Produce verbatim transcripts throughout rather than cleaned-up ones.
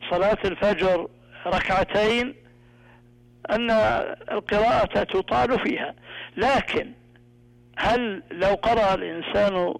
صلاة الفجر ركعتين أن القراءة تطال فيها، لكن هل لو قرأ الإنسان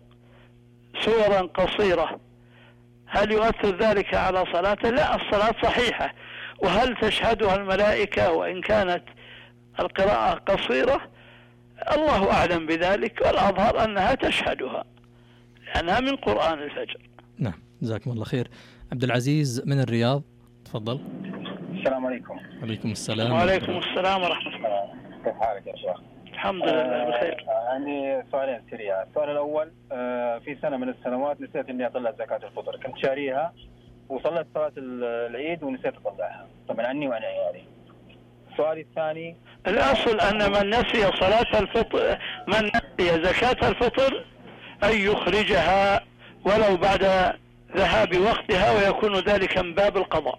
سورا قصيرة هل يؤثر ذلك على صلاته؟ لا، الصلاة صحيحة. وهل تشهدها الملائكة وإن كانت القراءة قصيرة؟ الله أعلم بذلك، والأظهر أنها تشهدها لأنها من قرآن الفجر. نعم، جزاكم الله خير. عبد العزيز من الرياض، تفضل. السلام عليكم. وعليكم السلام. وعليكم السلام ورحمة الله. كيف حالك يا شيخ؟ الحمد لله بخير. آه عندي سؤالين سريعة. السؤال الأول، آه في سنة من السنوات نسيت إني أطلع زكاة الفطر، كنت شاريها وصلت صلاة العيد ونسيت أطلعها، طبعا عني وعن عيالي. السؤال الثاني، الأصل أن من نسي صلاة الفطر، من نسي زكاة الفطر أن يخرجها ولو بعد ذهاب وقتها، ويكون ذلك من باب القضاء.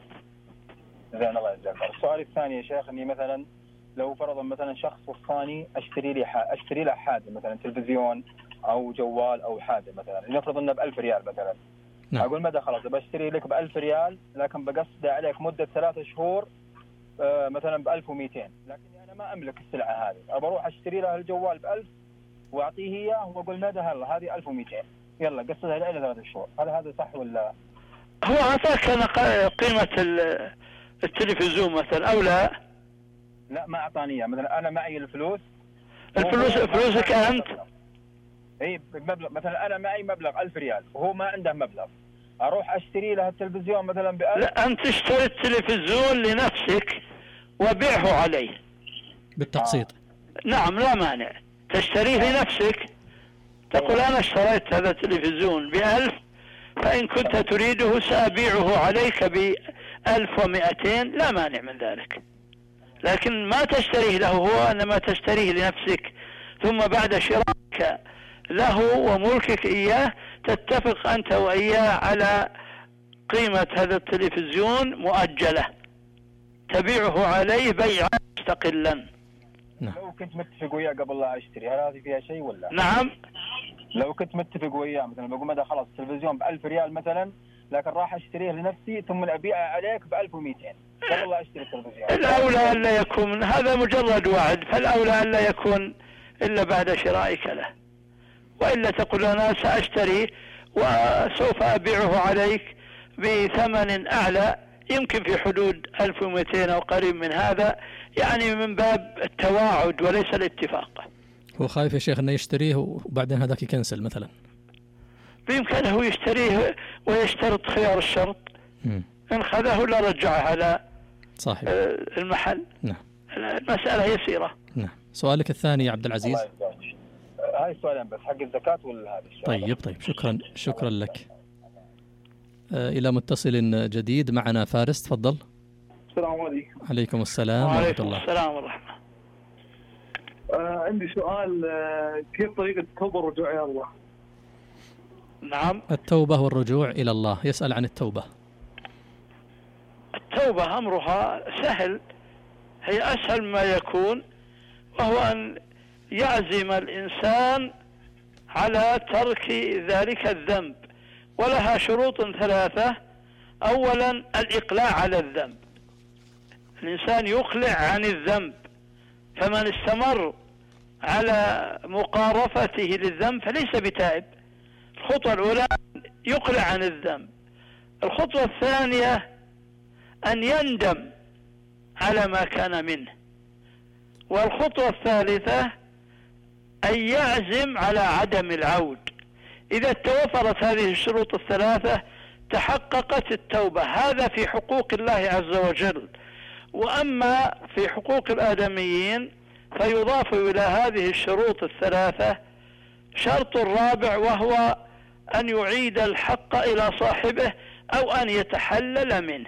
زين الله يجزاك. السؤال الثاني يا شيخ، إني مثلا لو فرضا مثلا شخص وصاني اشتري لي اشتري له حاجه، مثلا تلفزيون او جوال او حاجه، مثلا لنفرض انه ب ألف ريال مثلا. نعم. اقول ماذا خلاص بشتري لك ب ألف ريال، لكن بقصد عليك مده ثلاثة شهور آه مثلا ب ألف ومئتين، لكني انا ما املك السلعه هذه، ابى اروح اشتري له الجوال ب ألف واعطيه اياه واقول ماذا هلا هذه ألف ومئتين، يلا قصدها لي ثلاثة شهور. هل هذا صح ولا؟ هو اعطاك انا قيمه التلفزيون مثلا او لا؟ لا ما اعطاني، مثلا انا معي الفلوس. الفلوس فلوسك انت؟ اي بمبلغ، مثلا انا معي مبلغ ألف ريال وهو ما عنده مبلغ، اروح اشتري له التلفزيون مثلا بألف. لا، انت تشتري التلفزيون لنفسك وبيعه عليه بالتقسيط. آه. نعم لا مانع، تشتريه آه. لنفسك، تقول انا اشتريت هذا التلفزيون بألف، فان كنت تريده سأبيعه عليك بألف ومئتين، لا مانع من ذلك. لكن ما تشتريه له هو، انما تشتريه لنفسك، ثم بعد شرائك له وملكك اياه تتفق انت واياه على قيمة هذا التلفزيون مؤجلة تبيعه عليه بيعا مستقلا. لو كنت متفق وياه قبل لا اشتري، هل هذه فيها شيء ولا؟ نعم، لو كنت متفق وياه مثلا بقول ماذا خلاص التلفزيون بألف ريال مثلا، لكن راح اشتريه لنفسي ثم ابيعه عليك بألف ومئتين قبل لا اشتري التلفزيون. الاولى الا يكون هذا مجرد وعد، فالاولى الا يكون الا بعد شرائك له، والا تقول انا ساشتري وسوف ابيعه عليك بثمن اعلى يمكن في حدود ألف ومئتين او قريب من هذا، يعني من باب التواعد وليس الاتفاق. هو خايف يا شيخ انه يشتريه وبعدين هذاك يكنسل مثلا. بإمكانه يشتريه ويشترط خيار الشرط، م. إن خذه لا رجعه على صحيح المحل. نعم، المسألة يسيرة. نعم. سؤالك الثاني يا عبد العزيز. هاي السؤالين بس، حق الزكاة ولا هذا السؤال؟ طيب طيب شكرا شكرا لك. آه إلى متصل جديد معنا فارس، تفضل. السلام عليكم. عليكم السلام ورحمة الله. السلام ورحمة. آه عندي سؤال، آه كيف طريقة التوبة والرجوع إلى الله؟ نعم، التوبة والرجوع إلى الله، يسأل عن التوبة. التوبة أمرها سهل، هي أسهل ما يكون، وهو أن يعزم الإنسان على ترك ذلك الذنب، ولها شروط ثلاثة. أولا الإقلاع على الذنب، الإنسان يقلع عن الذنب، فمن استمر على مقارفته للذنب فليس بتائب. الخطوة الأولى يقلع عن الذنب. الخطوة الثانية أن يندم على ما كان منه. والخطوة الثالثة أن يعزم على عدم العود. إذا توفرت هذه الشروط الثلاثة تحققت التوبة. هذا في حقوق الله عز وجل. وأما في حقوق الآدميين فيضاف إلى هذه الشروط الثلاثة شرط رابع، وهو أن يعيد الحق إلى صاحبه أو أن يتحلل منه.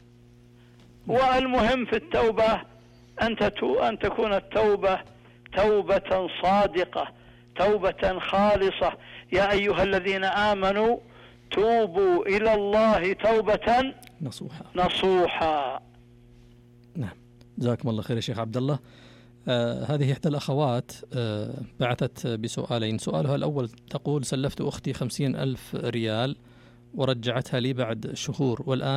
والمهم في التوبة أن تكون التوبة توبة صادقة، توبة خالصة. يا أيها الذين آمنوا توبوا إلى الله توبة نصوحا نصوحا. نعم، جزاكم الله خير يا شيخ عبد الله. آه هذه إحدى الأخوات آه بعثت بسؤالين. سؤالها الأول تقول: سلفت أختي خمسين ألف ريال ورجعتها لي بعد شهور، والآن